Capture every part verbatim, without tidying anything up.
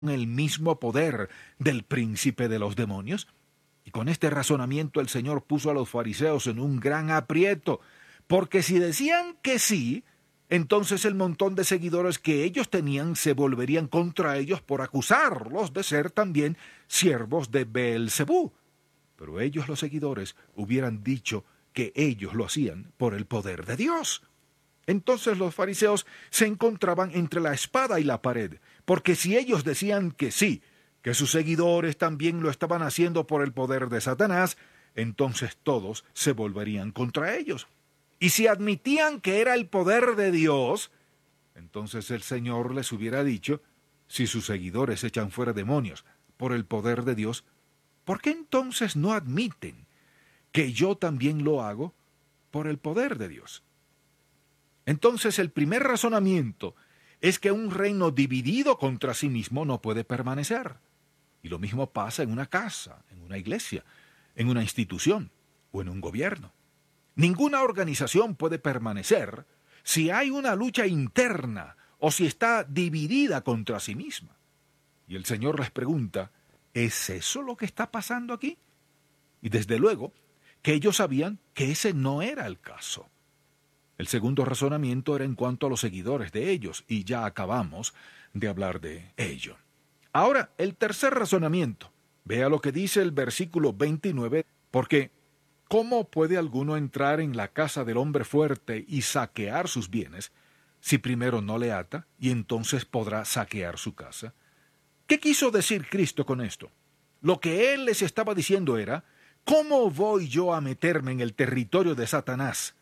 el mismo poder del príncipe de los demonios? Y con este razonamiento el Señor puso a los fariseos en un gran aprieto, porque si decían que sí, entonces el montón de seguidores que ellos tenían se volverían contra ellos por acusarlos de ser también siervos de Beelzebú. Pero ellos, los seguidores, hubieran dicho que ellos lo hacían por el poder de Dios. Entonces los fariseos se encontraban entre la espada y la pared, porque si ellos decían que sí, que sus seguidores también lo estaban haciendo por el poder de Satanás, entonces todos se volverían contra ellos. Y si admitían que era el poder de Dios, entonces el Señor les hubiera dicho, si sus seguidores echan fuera demonios por el poder de Dios, ¿por qué entonces no admiten que yo también lo hago por el poder de Dios? Entonces el primer razonamiento es que un reino dividido contra sí mismo no puede permanecer. Y lo mismo pasa en una casa, en una iglesia, en una institución o en un gobierno. Ninguna organización puede permanecer si hay una lucha interna o si está dividida contra sí misma. Y el Señor les pregunta, ¿es eso lo que está pasando aquí? Y desde luego que ellos sabían que ese no era el caso. El segundo razonamiento era en cuanto a los seguidores de ellos, y ya acabamos de hablar de ello. Ahora, el tercer razonamiento. Vea lo que dice el versículo veintinueve, porque ¿cómo puede alguno entrar en la casa del hombre fuerte y saquear sus bienes, si primero no le ata, y entonces podrá saquear su casa? ¿Qué quiso decir Cristo con esto? Lo que Él les estaba diciendo era, ¿cómo voy yo a meterme en el territorio de Satanás,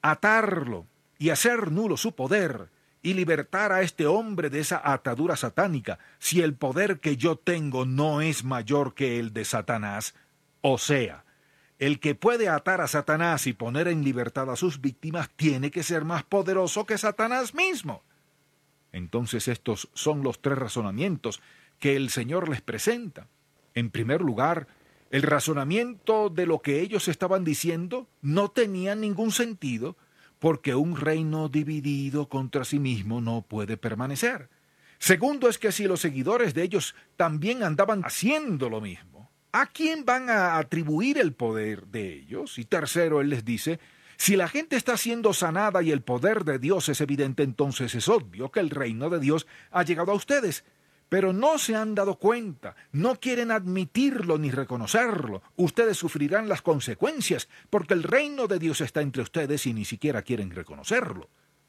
atarlo y hacer nulo su poder, y libertar a este hombre de esa atadura satánica, si el poder que yo tengo no es mayor que el de Satanás? O sea, el que puede atar a Satanás y poner en libertad a sus víctimas tiene que ser más poderoso que Satanás mismo. Entonces estos son los tres razonamientos que el Señor les presenta. En primer lugar, el razonamiento de lo que ellos estaban diciendo no tenía ningún sentido, porque un reino dividido contra sí mismo no puede permanecer. Segundo es que si los seguidores de ellos también andaban haciendo lo mismo, ¿a quién van a atribuir el poder de ellos? Y tercero, Él les dice, si la gente está siendo sanada y el poder de Dios es evidente, entonces es obvio que el reino de Dios ha llegado a ustedes. Pero no se han dado cuenta, no quieren admitirlo ni reconocerlo. Ustedes sufrirán las consecuencias, porque el reino de Dios está entre ustedes y ni siquiera quieren reconocerlo.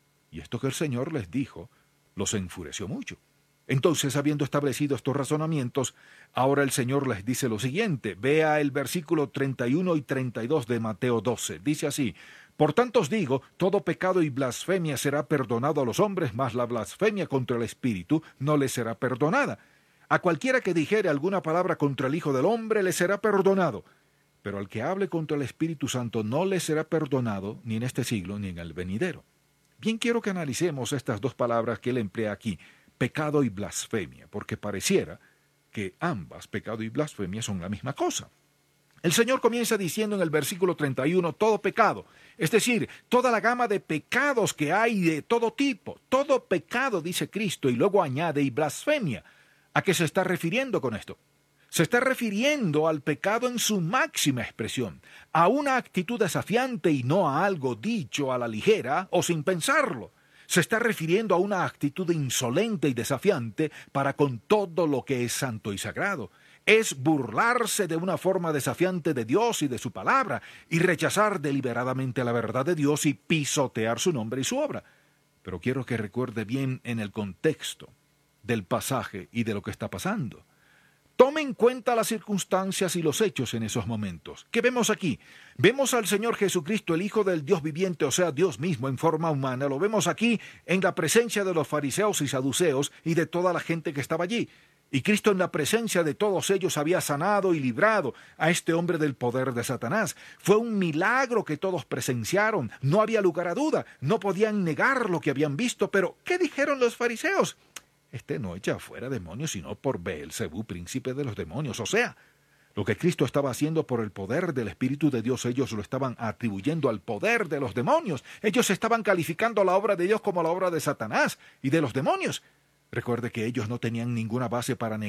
Y esto que el Señor les dijo, los enfureció mucho. Entonces, habiendo establecido estos razonamientos, ahora el Señor les dice lo siguiente. Vea el versículo treinta y uno y treinta y dos de Mateo doce. Dice así, por tanto os digo, todo pecado y blasfemia será perdonado a los hombres, mas la blasfemia contra el Espíritu no les será perdonada. A cualquiera que dijere alguna palabra contra el Hijo del Hombre le será perdonado, pero al que hable contra el Espíritu Santo no le será perdonado ni en este siglo ni en el venidero. Bien, quiero que analicemos estas dos palabras que él emplea aquí, pecado y blasfemia, porque pareciera que ambas, pecado y blasfemia, son la misma cosa. El Señor comienza diciendo en el versículo treinta y uno, todo pecado, es decir, toda la gama de pecados que hay de todo tipo, todo pecado, dice Cristo, y luego añade, y blasfemia. ¿A qué se está refiriendo con esto? Se está refiriendo al pecado en su máxima expresión, a una actitud desafiante y no a algo dicho a la ligera o sin pensarlo. Se está refiriendo a una actitud insolente y desafiante para con todo lo que es santo y sagrado. Es burlarse de una forma desafiante de Dios y de su palabra, y rechazar deliberadamente la verdad de Dios y pisotear su nombre y su obra. Pero quiero que recuerde bien en el contexto del pasaje y de lo que está pasando. Tome en cuenta las circunstancias y los hechos en esos momentos. ¿Qué vemos aquí? Vemos al Señor Jesucristo, el Hijo del Dios viviente, o sea, Dios mismo en forma humana. Lo vemos aquí en la presencia de los fariseos y saduceos y de toda la gente que estaba allí. Y Cristo en la presencia de todos ellos había sanado y librado a este hombre del poder de Satanás. Fue un milagro que todos presenciaron. No había lugar a duda. No podían negar lo que habían visto. Pero, ¿qué dijeron los fariseos? Este no echa fuera demonios, sino por Beelzebú, príncipe de los demonios. O sea, lo que Cristo estaba haciendo por el poder del Espíritu de Dios, ellos lo estaban atribuyendo al poder de los demonios. Ellos estaban calificando la obra de Dios como la obra de Satanás y de los demonios. Recuerde que ellos no tenían ninguna base para